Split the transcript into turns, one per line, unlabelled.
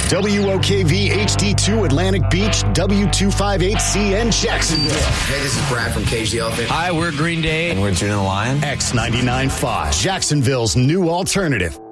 WOKV HD2 Atlantic Beach, W258CN Jacksonville.
Hey, this is Brad from Cage the Elephant.
Hi, we're Green Day.
And we're June and the Lion.
X99.5, Jacksonville's new alternative.